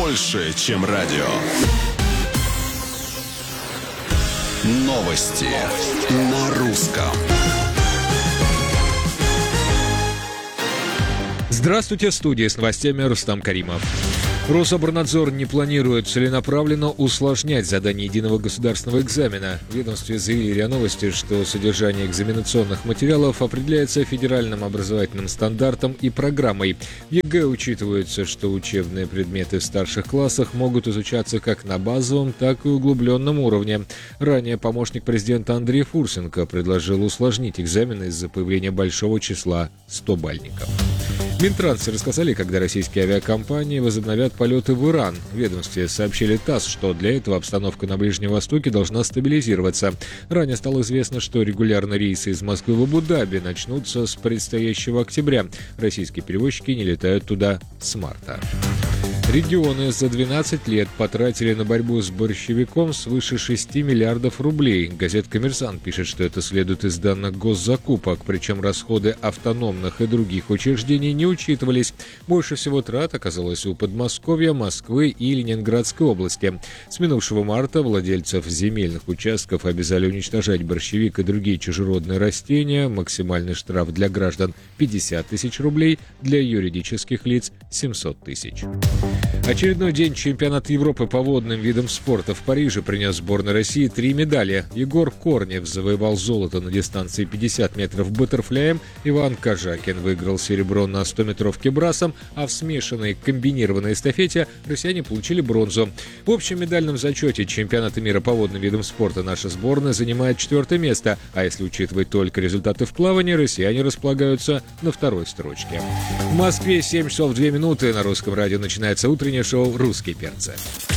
больше, чем радио. Новости на русском. Здравствуйте, в студии с новостями Рустам Каримов. Рособорнадзор не планирует целенаправленно усложнять задание единого государственного экзамена. В ведомстве заявили РИА Новости, что содержание экзаменационных материалов определяется федеральным образовательным стандартом и программой. В ЕГЭ учитывается, что учебные предметы в старших классах могут изучаться как на базовом, так и углубленном уровне. Ранее помощник президента Андрей Фурсенко предложил усложнить экзамены из-за появления большого числа 100-бальников. Минтрансе рассказали, когда российские авиакомпании возобновят полеты в Иран. В ведомстве сообщили ТАСС, что для этого обстановка на Ближнем Востоке должна стабилизироваться. Ранее стало известно, что регулярные рейсы из Москвы в Абу-Даби начнутся с предстоящего октября. Российские перевозчики не летают туда с марта. Регионы за 12 лет потратили на борьбу с борщевиком свыше 6 миллиардов рублей. Газета «Коммерсант» пишет, что это следует из данных госзакупок, причем расходы автономных и других учреждений не учитывались. Больше всего трат оказалось у Подмосковья, Москвы и Ленинградской области. С минувшего марта владельцев земельных участков обязали уничтожать борщевик и другие чужеродные растения. Максимальный штраф для граждан – 50 тысяч рублей, для юридических лиц – 700 тысяч. Очередной день чемпионата Европы по водным видам спорта в Париже принес сборной России 3 медали. Егор Корнев завоевал золото на дистанции 50 метров баттерфляем, Иван Кожакин выиграл серебро на 100-метровке брасом, а в смешанной комбинированной эстафете россияне получили бронзу. В общем медальном зачете чемпионата мира по водным видам спорта наша сборная занимает 4-е место, а если учитывать только результаты в плавании, россияне располагаются на 2-й строчке. В Москве 7 часов 2 минуты. На русском радио начинается утреннее шоу «Русские перцы».